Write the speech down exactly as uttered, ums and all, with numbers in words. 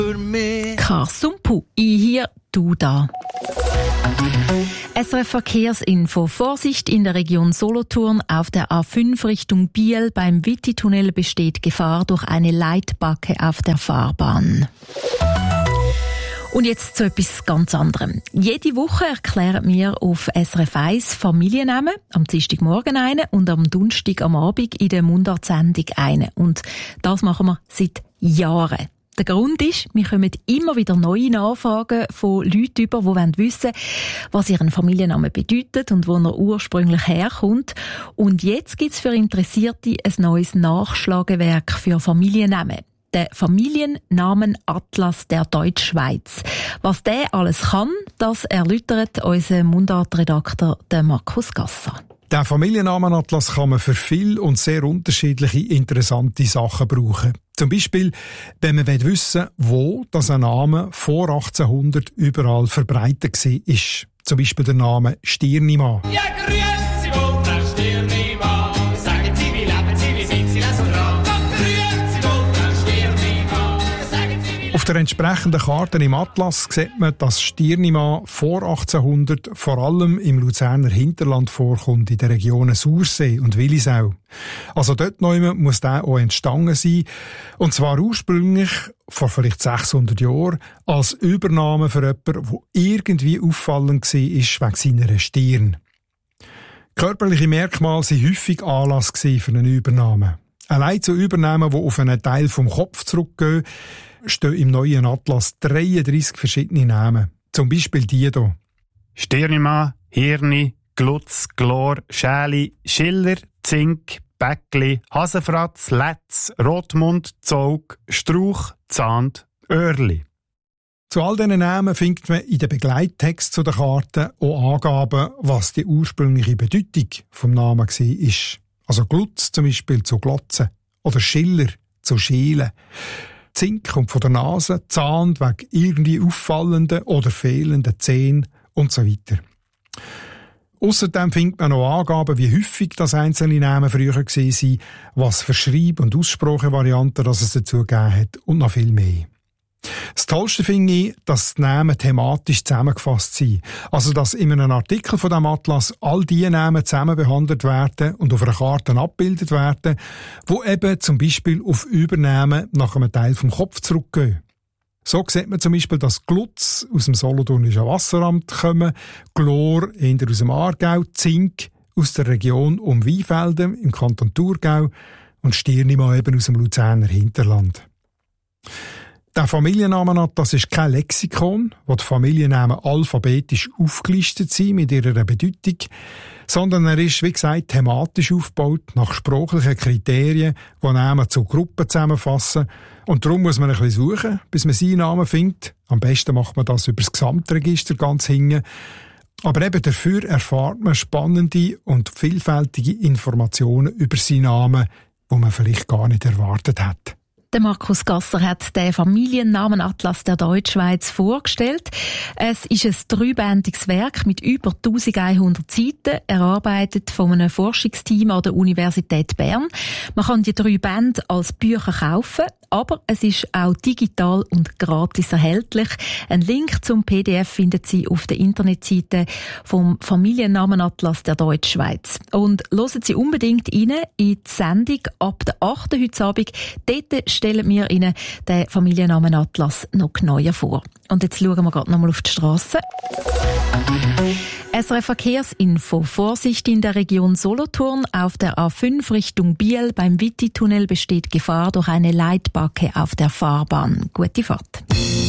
Karsumpu, ich hier, du da. S R F Verkehrsinfo. Vorsicht in der Region Solothurn. Auf der A fünf Richtung Biel beim Witti-Tunnel besteht Gefahr durch eine Leitbacke auf der Fahrbahn. Und jetzt zu etwas ganz anderem. Jede Woche erklären wir auf S R F eins Familiennamen, am Dienstagmorgen eine und am Donnerstag am Abend in der Mundartsendung eine. Und das machen wir seit Jahren. Der Grund ist, wir kommen immer wieder neue Nachfragen von Leuten über, die wissen wollen, was ihren Familiennamen bedeutet und wo er ursprünglich herkommt. Und jetzt gibt es für Interessierte ein neues Nachschlagewerk für Familiennamen. Der Familiennamenatlas der Deutschschweiz. Was der alles kann, das erläutert unser Mundartredakteur Markus Gasser. Den Familiennamenatlas kann man für viel und sehr unterschiedliche interessante Sachen brauchen. Zum Beispiel, wenn man wissen will, wo das ein Name vor achtzehnhundert überall verbreitet war. Zum Beispiel der Name Stirnimann. Ja, grüezi wohl, Frau Stirnimann. Sagen Sie, wie leben Sie, wie sind Sie das so dran? Grüezi wohl, Frau Stirnimann. Sagen Sie, wie... Auf der entsprechenden Karte im Atlas sieht man, dass Stirnimann vor achtzehnhundert vor allem im Luzerner Hinterland vorkommt, in den Regionen Sursee und Willisau. Also dort neu muss der auch entstanden sein. Und zwar ursprünglich, vor vielleicht sechshundert Jahren, als Übernahme für jemanden, der irgendwie auffallend war, wegen seiner Stirn. Körperliche Merkmale waren häufig Anlass für eine Übernahme. Allein zu Übernahmen, die auf einen Teil vom Kopf zurückgehen, stehen im neuen Atlas dreiunddreissig verschiedene Namen. Zum Beispiel die hier. Stirnimann, Hirni, Glutz, Glor, Schäli, Schiller, Zink, Bäckli, Hasenfratz, Letz, Rotmund, Zog, Strauch, Zahnd, Öhrli. Zu all diesen Namen findet man in den Begleittext zu der Karte auch Angaben, was die ursprüngliche Bedeutung vom Namen war. Also Glutz zum Beispiel zu Glotzen oder Schiller zu Schielen. Zink kommt von der Nase, Zahn wegen irgendwie auffallenden oder fehlenden Zähnen und so weiter. Ausserdem findet man noch Angaben, wie häufig das einzelne Namen früher waren, was für Schreib- und Aussprachevarianten das es dazu gegeben hat und noch viel mehr. Das Tollste finde ich, dass die Namen thematisch zusammengefasst sind. Also, dass in einem Artikel von diesem Atlas all die Namen zusammen behandelt werden und auf einer Karte abgebildet werden, wo eben zum Beispiel auf Übernahmen nach einem Teil vom Kopf zurückgehen. So sieht man zum Beispiel, dass Glutz aus dem Solothurnischen Wasseramt kommen, Glor eher aus dem Aargau, Zink aus der Region um Weinfelden im Kanton Thurgau und Stirnimann eben aus dem Luzerner Hinterland. Der Familiennamenatlas ist kein Lexikon, wo die Familiennamen alphabetisch aufgelistet sind mit ihrer Bedeutung, sondern er ist, wie gesagt, thematisch aufgebaut, nach sprachlichen Kriterien, die Namen zu Gruppen zusammenfassen. Und darum muss man ein bisschen suchen, bis man seinen Namen findet. Am besten macht man das über das Gesamtregister ganz hinten. Aber eben dafür erfahrt man spannende und vielfältige Informationen über seinen Namen, die man vielleicht gar nicht erwartet hat. Der Markus Gasser hat den Familiennamenatlas der Deutschschweiz vorgestellt. Es ist ein dreibändiges Werk mit über elfhundert Seiten, erarbeitet von einem Forschungsteam an der Universität Bern. Man kann die drei Bände als Bücher kaufen, aber es ist auch digital und gratis erhältlich. Ein Link zum P D F finden Sie auf der Internetseite vom Familiennamenatlas der Deutschschweiz. Und hören Sie unbedingt rein in die Sendung ab der achten heute Abend. Dort stellen wir Ihnen den Familiennamenatlas noch genauer vor. Und jetzt schauen wir gerade noch mal auf die Strasse. S R F Verkehrsinfo. Vorsicht in der Region Solothurn. Auf der A fünf Richtung Biel beim Witti-Tunnel besteht Gefahr durch eine Leitbacke auf der Fahrbahn. Gute Fahrt.